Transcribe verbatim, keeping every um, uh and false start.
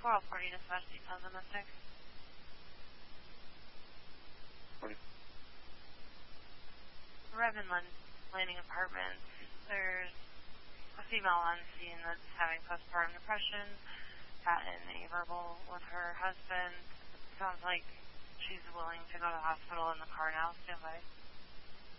twelve forty dispatch details on Mystic. forty. Revenland Landing Apartments. There's a female on scene that's having postpartum depression, gotten a verbal with her husband. Sounds like she's willing to go to the hospital in the car now. Stand by.